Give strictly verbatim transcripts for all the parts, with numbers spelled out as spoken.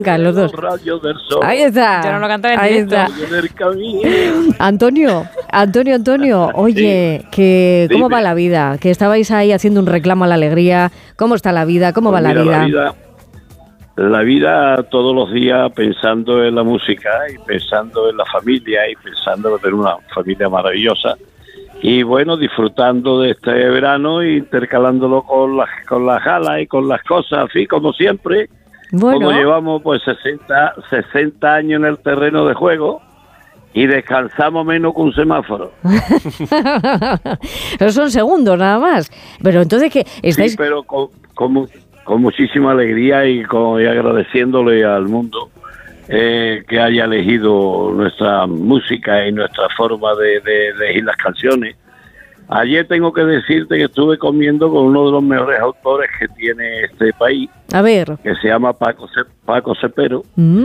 Los dos. Ahí está. Yo no lo cantaba en Ahí directo. está. Antonio, Antonio, Antonio, oye, que ¿cómo Dime. va la vida? Que estabais ahí haciendo un reclamo a la alegría. ¿Cómo está la vida? ¿Cómo Pues va mira, la vida? La vida, la vida todos los días pensando en la música y pensando en la familia y pensando en tener una familia maravillosa. Y bueno, disfrutando de este verano e intercalándolo con las con las galas y con las cosas, así como siempre. Bueno, Como llevamos pues sesenta, sesenta años en el terreno de juego y descansamos menos que un semáforo. pero son segundos nada más. Pero entonces, ¿qué? ¿Estáis? Sí, pero con, con, mu- con muchísima alegría y, con, y agradeciéndole al mundo eh, que haya elegido nuestra música y nuestra forma de, de, de elegir las canciones. Ayer tengo que decirte que estuve comiendo con uno de los mejores autores que tiene este país, A ver. que se llama Paco, Ce- Paco Cepero. ¿Mm?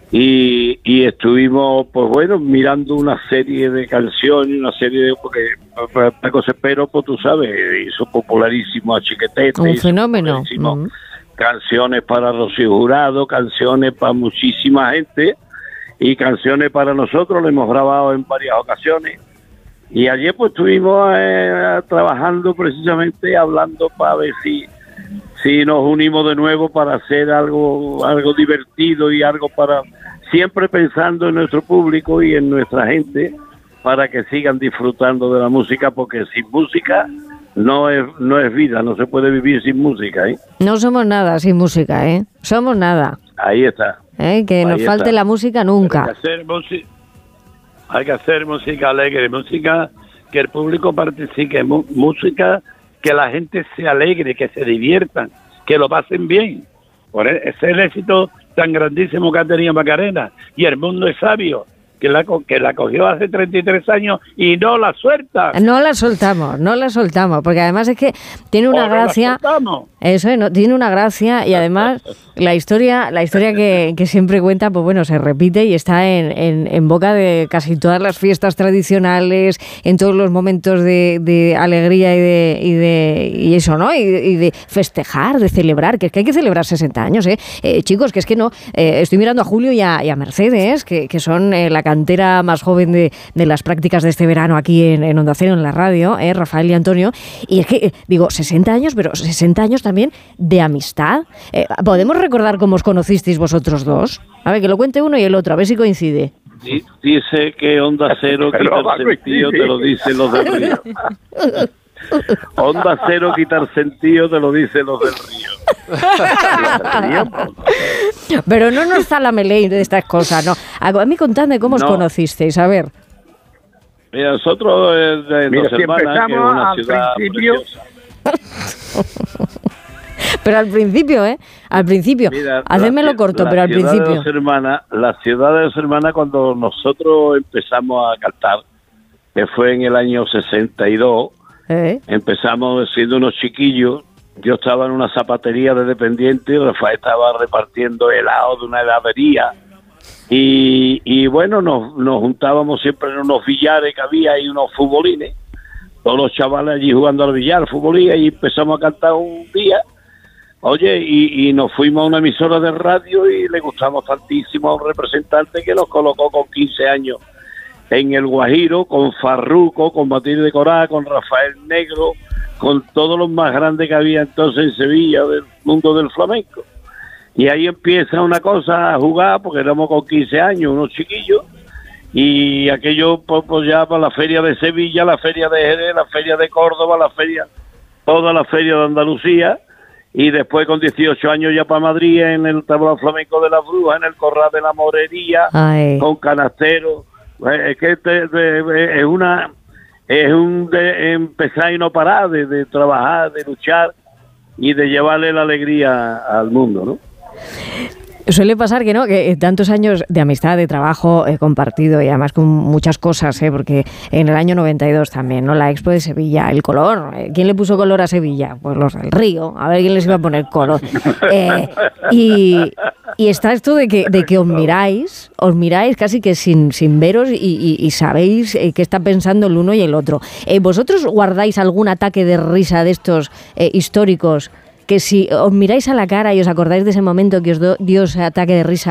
Y, y estuvimos, pues bueno, mirando una serie de canciones, una serie de... Porque Paco Cepero, pues tú sabes, hizo popularísimo a Chiquetete. Un hizo fenómeno. popularísimo Mm. Canciones para Rocío Jurado, canciones para muchísima gente y canciones para nosotros, lo hemos grabado en varias ocasiones. Y ayer pues estuvimos eh, trabajando precisamente, hablando para ver si... si nos unimos de nuevo para hacer algo algo divertido y algo para siempre pensando en nuestro público y en nuestra gente para que sigan disfrutando de la música, porque sin música no es no es vida, no se puede vivir sin música, ¿eh? No somos nada sin música, ¿eh? Somos nada. Ahí está. ¿eh? Que Ahí nos falte está. la música Hay nunca. que hacer música, hay que hacer música alegre, música que el público participe, mu- música que la gente se alegre, que se diviertan, que lo pasen bien. Por e- ese es el éxito tan grandísimo que ha tenido Macarena. Y el mundo es sabio, que la, co- que la cogió hace treinta y tres años y no la suelta. No la soltamos, no la soltamos, porque además es que tiene una O no la gracia. soltamos. Eso es, no, tiene una gracia y además la historia, la historia que, que siempre cuenta, pues bueno, se repite y está en, en, en boca de casi todas las fiestas tradicionales, en todos los momentos de, de alegría y de, y de y eso, ¿no? Y, y de festejar, de celebrar, que es que hay que celebrar sesenta años, ¿eh? Eh, chicos, que es que no, eh, estoy mirando a Julio y a, y a Mercedes, que, que son eh, la cantera más joven de, de las prácticas de este verano aquí en, en Onda Cero, en la radio, ¿eh? Rafael y Antonio, y es que, eh, digo, sesenta años, pero sesenta años también de amistad. Eh, ¿Podemos recordar cómo os conocisteis vosotros dos? A ver, que lo cuente uno y el otro, a ver si coincide. Di- Dice que Onda Cero Pero quitar va a sentido, te lo dicen los del río. Onda Cero quitar sentido, te lo dicen los del río. Pero no nos zalameleis de estas cosas, ¿no? A, a mí contadme cómo os No. conocisteis, a ver. Mira, nosotros eh, de Mira, Dos si Hermanas, que es empezamos una al ciudad principio- preciosa. Pero al principio, ¿eh? Al principio. Mira, Hacedmelo la- corto, la pero al ciudad de principio. Dos Hermanas, la ciudad de Dos Hermanas, cuando nosotros empezamos a cantar, que fue en el año sesenta y dos, ¿Eh? empezamos siendo unos chiquillos. Yo estaba en una zapatería de dependiente, Rafael estaba repartiendo helado de una heladería. Y, y bueno, nos, nos juntábamos siempre en unos billares que había y unos futbolines. Todos los chavales allí jugando al billar, futbolín, y empezamos a cantar un día. Oye, y, y nos fuimos a una emisora de radio y le gustamos tantísimo a un representante que nos colocó con quince años en el Guajiro, con Farruco, con Matilde de Corá, con Rafael Negro, con todos los más grandes que había entonces en Sevilla del mundo del flamenco. Y ahí empieza una cosa a jugar, porque éramos con quince años, unos chiquillos, y aquello pues, pues ya para la feria de Sevilla, la feria de Jerez, la feria de Córdoba, la feria, toda la feria de Andalucía, y después con dieciocho años ya para Madrid, en el tablao flamenco de las Brujas, en el Corral de la Morería, Ay. con canastero. Es que este, de- es una es un de empezar y no parar, de, de trabajar, de luchar y de llevarle la alegría al mundo, ¿no? Suele pasar que no, que tantos años de amistad, de trabajo eh, compartido y además con muchas cosas, ¿eh? Porque en el año noventa y dos también, ¿no? La Expo de Sevilla, el color. ¿eh? ¿Quién le puso color a Sevilla? Pues los del Río. A ver quién les iba a poner color. Eh, y, y está esto de que, de que os miráis, os miráis casi que sin, sin veros y, y, y sabéis eh, qué está pensando el uno y el otro. Eh, ¿Vosotros guardáis algún ataque de risa de estos eh, históricos que si os miráis a la cara y os acordáis de ese momento que os do, dio ese ataque de risa